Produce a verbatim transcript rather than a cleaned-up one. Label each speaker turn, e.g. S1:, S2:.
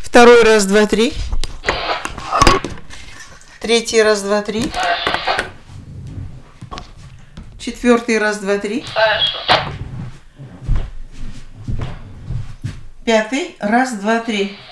S1: Второй раз, два, три. Третий раз, два, три. Четвертый раз, два, три.
S2: Хорошо.
S1: Пятый раз, два, три.